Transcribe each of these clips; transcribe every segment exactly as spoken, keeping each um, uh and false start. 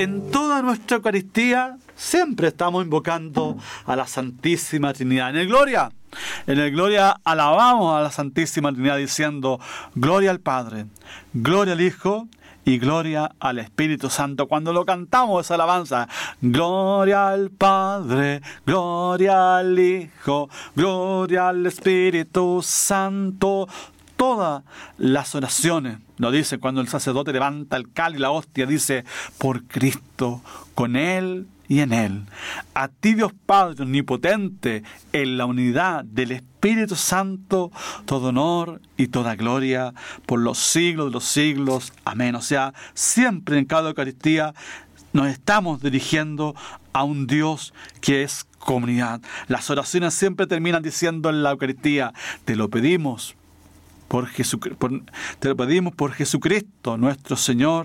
En toda nuestra Eucaristía siempre estamos invocando a la Santísima Trinidad. En el Gloria, en el Gloria alabamos a la Santísima Trinidad diciendo Gloria al Padre, Gloria al Hijo y Gloria al Espíritu Santo. Cuando lo cantamos esa alabanza, Gloria al Padre, Gloria al Hijo, Gloria al Espíritu Santo. Todas las oraciones, lo dice cuando el sacerdote levanta el cáliz y la hostia, dice, por Cristo, con Él y en Él. A ti, Dios Padre omnipotente, en la unidad del Espíritu Santo, todo honor y toda gloria por los siglos de los siglos. Amén. O sea, siempre en cada Eucaristía nos estamos dirigiendo a un Dios que es comunidad. Las oraciones siempre terminan diciendo en la Eucaristía, te lo pedimos, Por Jesucristo, por, te lo pedimos por Jesucristo, nuestro Señor.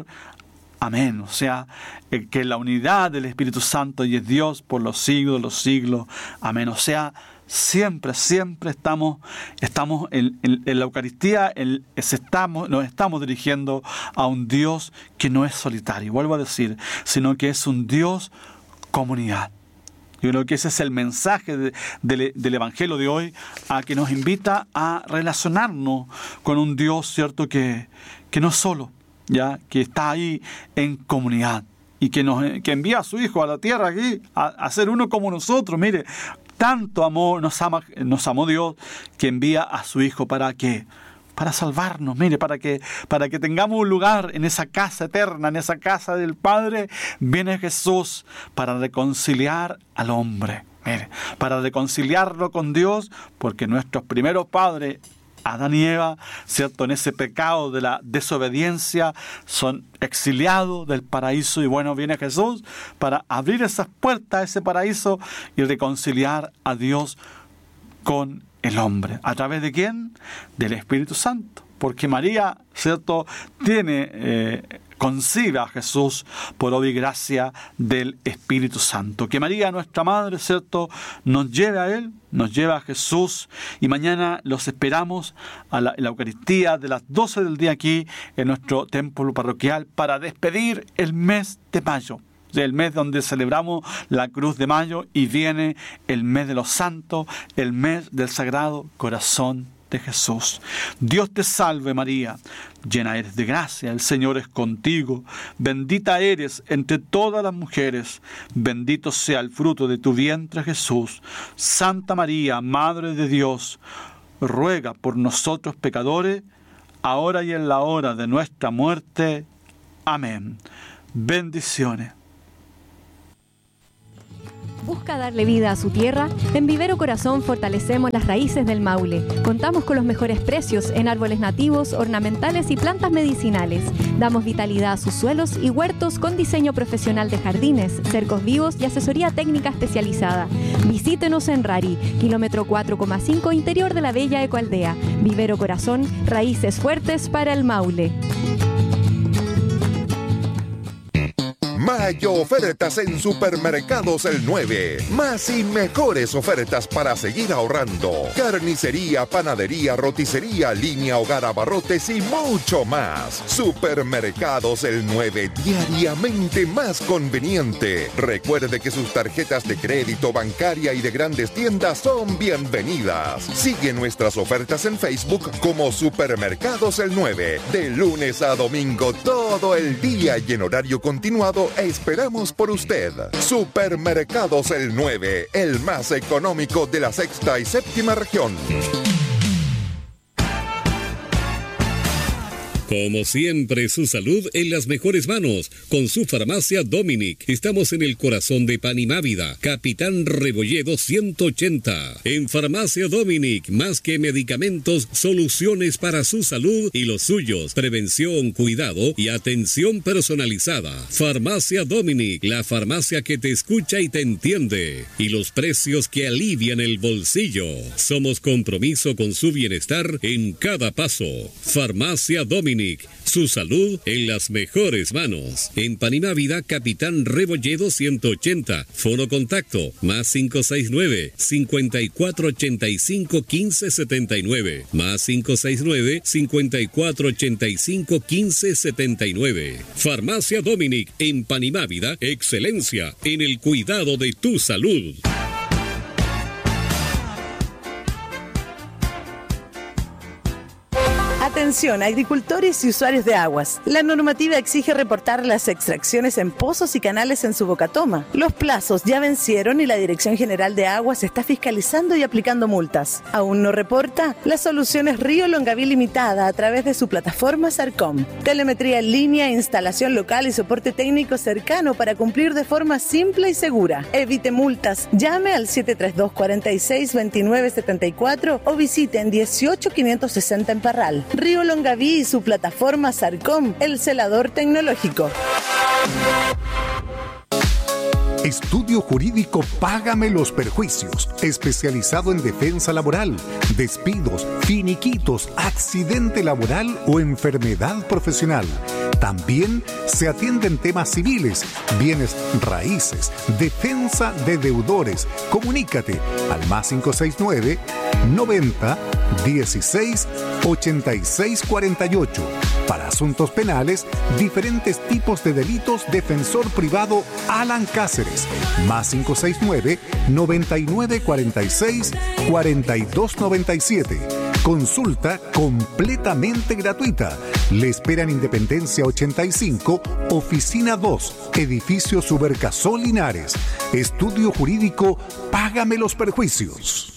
Amén. O sea, eh, que la unidad del Espíritu Santo y es Dios por los siglos de los siglos. Amén. O sea, siempre, siempre estamos, estamos en, en, en la Eucaristía, en, estamos, nos estamos dirigiendo a un Dios que no es solitario, vuelvo a decir, sino que es un Dios comunidad. Yo creo que ese es el mensaje de, de, del Evangelio de hoy, a que nos invita a relacionarnos con un Dios, ¿cierto?, que, que no es solo, ya, que está ahí en comunidad y que nos que envía a su Hijo a la tierra aquí a, a ser uno como nosotros. Mire, tanto amor nos ama, nos amó Dios, que envía a su Hijo para que para salvarnos, mire, para que, para que tengamos un lugar en esa casa eterna, en esa casa del Padre. Viene Jesús para reconciliar al hombre, mire, para reconciliarlo con Dios, porque nuestros primeros padres, Adán y Eva, ¿cierto?, en ese pecado de la desobediencia, son exiliados del paraíso, y bueno, viene Jesús para abrir esas puertas a ese paraíso y reconciliar a Dios con el hombre. ¿A través de quién? Del Espíritu Santo. Porque María, ¿cierto?, tiene, eh, concibe a Jesús por obra y gracia del Espíritu Santo. Que María, nuestra Madre, ¿cierto?, nos lleve a Él, nos lleva a Jesús, y mañana los esperamos a la, a la Eucaristía de las doce del día aquí en nuestro templo parroquial para despedir el mes de mayo. El mes donde celebramos la Cruz de Mayo, y viene el mes de los santos, el mes del Sagrado Corazón de Jesús. Dios te salve María, llena eres de gracia, el Señor es contigo, bendita eres entre todas las mujeres, bendito sea el fruto de tu vientre Jesús. Santa María, Madre de Dios, ruega por nosotros pecadores, ahora y en la hora de nuestra muerte. Amén. Bendiciones. ¿Busca darle vida a su tierra? En Vivero Corazón fortalecemos las raíces del Maule. Contamos con los mejores precios en árboles nativos, ornamentales y plantas medicinales. Damos vitalidad a sus suelos y huertos con diseño profesional de jardines, cercos vivos y asesoría técnica especializada. Visítenos en Rari, kilómetro cuatro coma cinco interior de la bella ecoaldea. Vivero Corazón, raíces fuertes para el Maule. Mayo ofertas en Supermercados El nueve. Más y mejores ofertas para seguir ahorrando. Carnicería, panadería, roticería, línea hogar, abarrotes y mucho más. Supermercados El nueve, diariamente más conveniente. Recuerde que sus tarjetas de crédito, bancaria y de grandes tiendas son bienvenidas. Sigue nuestras ofertas en Facebook como Supermercados El nueve. De lunes a domingo todo el día y en horario continuado esperamos por usted. Supermercados El nueve, el más económico de la sexta y séptima región. Como siempre, su salud en las mejores manos. Con su farmacia Dominic. Estamos en el corazón de Panimávida, Capitán Rebolledo ciento ochenta. En Farmacia Dominic, más que medicamentos, soluciones para su salud y los suyos. Prevención, cuidado y atención personalizada. Farmacia Dominic, la farmacia que te escucha y te entiende. Y los precios que alivian el bolsillo. Somos compromiso con su bienestar en cada paso. Farmacia Dominic. Dominic. Su salud en las mejores manos. En Panimávida, Capitán Rebolledo ciento ochenta. Fono contacto más cinco seis nueve, cinco cuatro ocho cinco, uno cinco siete nueve. Más cinco seis nueve, cinco cuatro ocho cinco, uno cinco siete nueve. Farmacia Dominic en Panimávida. Excelencia en el cuidado de tu salud. Atención, agricultores y usuarios de aguas. La normativa exige reportar las extracciones en pozos y canales en su bocatoma. Los plazos ya vencieron y la Dirección General de Aguas está fiscalizando y aplicando multas. ¿Aún no reporta? La solución es Río Longaví Limitada a través de su plataforma Sarcom. Telemetría en línea, instalación local y soporte técnico cercano para cumplir de forma simple y segura. Evite multas. Llame al siete tres dos, cuatro seis, dos nueve siete cuatro o visiten dieciocho quinientos sesenta en Parral. Río Longaví y su plataforma Sarcom, el celador tecnológico. Estudio Jurídico Págame los Perjuicios, especializado en defensa laboral, despidos, finiquitos, accidente laboral o enfermedad profesional. También se atienden temas civiles, bienes raíces, defensa de deudores. Comunícate al más cinco seis nueve, noventa, dieciséis, ochenta y seis cuarenta y ocho. Para asuntos penales, diferentes tipos de delitos, defensor privado Alan Cáceres, más cinco seis nueve, noventa y nueve cuarenta y seis, cuarenta y dos noventa y siete. Consulta completamente gratuita. Le esperan Independencia ochenta y cinco, Oficina dos, Edificio Subercasol Linares. Estudio Jurídico Págame los Perjuicios.